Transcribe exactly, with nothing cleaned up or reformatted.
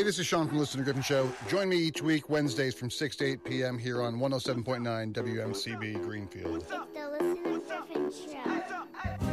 this is Sean from Listen to Griffin Show. Join me each week, Wednesdays from six to eight p.m. here on one oh seven point nine W M C B Greenfield. It's the Listen to Griffin Show.